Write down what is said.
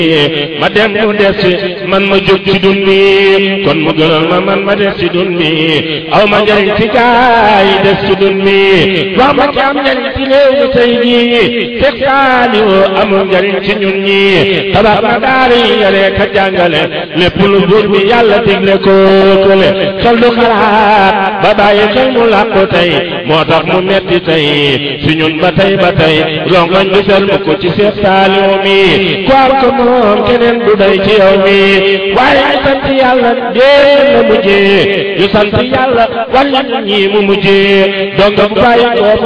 ma dem mu des man ma jóg ci dun bi kon mu gënal ma man ma des ci dun bi aw ma njariñ ci gaay des ci dun bi wax ma ci am njariñ ci réew mi tey jii Seex Saaliw amul njariñ ci ñun ñi tabax ma daara yi yare ka jàngale lépp lu buur bi yàlla digle ko kële xel du xalaat ba bàyyi xel mu làqu tey moo tax mu metti tey si ñun ba tey rongoñ du fel mu ko ci Seex Saaliw mi ku am ko moom keneen du day ci yow mi waaye ñu sant yàlla dee la mujjee ñu sant yàlla wàllu ñi mu mujjee donc bu bàyyi ko